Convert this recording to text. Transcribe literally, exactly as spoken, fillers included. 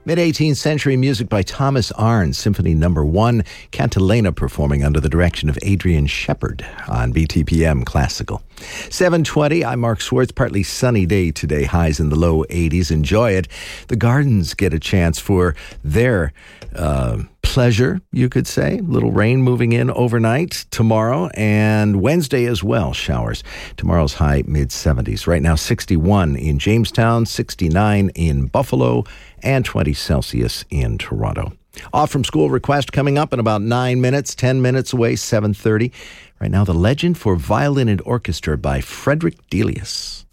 Mid-eighteenth century music by Thomas Arne, Symphony Number One, Cantilena performing under the direction of Adrian Shepard on B T P M Classical. seven twenty, I'm Mark Swartz. Partly sunny day today, highs in the low eighties. Enjoy it. The Gardens get a chance for their uh, pleasure, you could say. Little rain moving in overnight tomorrow and Wednesday as well, showers. Tomorrow's high mid-seventies. Right now, sixty-one in Jamestown, sixty-nine in Buffalo, and twenty Celsius in Toronto. Off from school request coming up in about nine minutes, ten minutes away, seven thirty. Right now, The Legend for Violin and Orchestra by Frederick Delius.